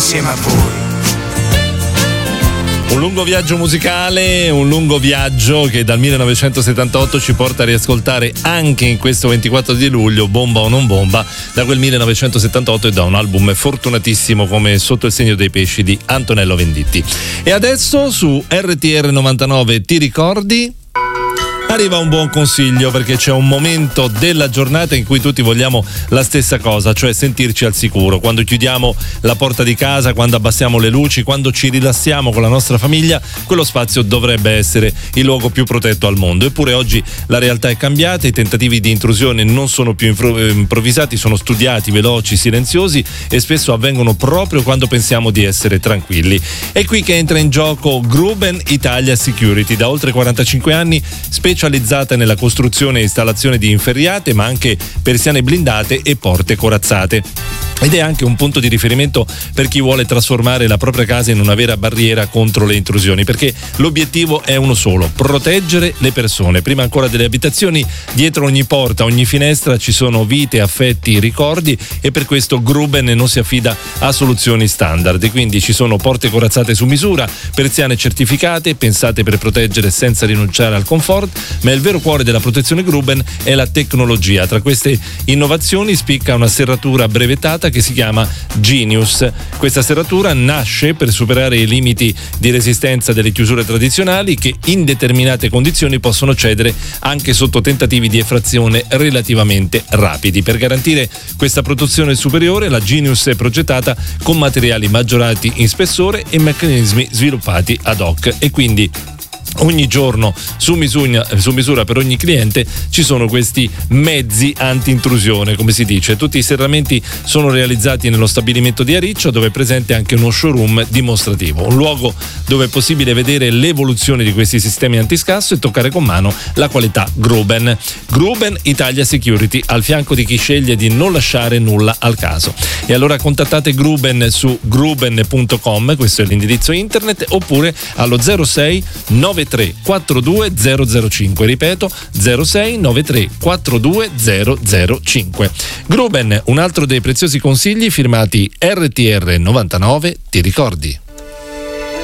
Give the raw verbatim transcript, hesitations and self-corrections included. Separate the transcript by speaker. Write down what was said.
Speaker 1: insieme a voi.
Speaker 2: Un lungo viaggio musicale, un lungo viaggio che dal millenovecentosettantotto ci porta a riascoltare anche in questo ventiquattro di luglio Bomba o non bomba da quel millenovecentosettantotto e da un album fortunatissimo come Sotto il segno dei pesci di Antonello Venditti. E adesso su R T R novantanove Ti ricordi? Arriva un buon consiglio, perché c'è un momento della giornata in cui tutti vogliamo la stessa cosa, cioè sentirci al sicuro. Quando chiudiamo la porta di casa, quando abbassiamo le luci, quando ci rilassiamo con la nostra famiglia, quello spazio dovrebbe essere il luogo più protetto al mondo. Eppure oggi la realtà è cambiata, i tentativi di intrusione non sono più improvvisati, sono studiati, veloci, silenziosi e spesso avvengono proprio quando pensiamo di essere tranquilli. È qui che entra in gioco Gruben Italia Security, da oltre quarantacinque anni specializzata nella costruzione e installazione di inferriate, ma anche persiane blindate e porte corazzate. Ed è anche un punto di riferimento per chi vuole trasformare la propria casa in una vera barriera contro le intrusioni, perché l'obiettivo è uno solo: proteggere le persone. Prima ancora delle abitazioni, dietro ogni porta, ogni finestra ci sono vite, affetti, ricordi, e per questo Gruben non si affida a soluzioni standard. Quindi ci sono porte corazzate su misura, persiane certificate, pensate per proteggere senza rinunciare al comfort, ma il vero cuore della protezione Gruben è la tecnologia. Tra queste innovazioni spicca una serratura brevettata che si chiama Genius. Questa serratura nasce per superare i limiti di resistenza delle chiusure tradizionali, che in determinate condizioni possono cedere anche sotto tentativi di effrazione relativamente rapidi. Per garantire questa protezione superiore, la Genius è progettata con materiali maggiorati in spessore e meccanismi sviluppati ad hoc, e quindi ogni giorno su misura, su misura per ogni cliente ci sono questi mezzi anti-intrusione, come si dice. Tutti i serramenti sono realizzati nello stabilimento di Ariccio, dove è presente anche uno showroom dimostrativo, un luogo dove è possibile vedere l'evoluzione di questi sistemi antiscasso e toccare con mano la qualità Gruben. Gruben Italia Security, al fianco di chi sceglie di non lasciare nulla al caso. E allora contattate Gruben su gruben punto com, questo è l'indirizzo internet, oppure allo zero sei nove tre quattro due zero zero cinque, ripeto zero sei nove tre quattro due zero zero cinque. Gruben, un altro dei preziosi consigli firmati R T R novantanove Ti ricordi?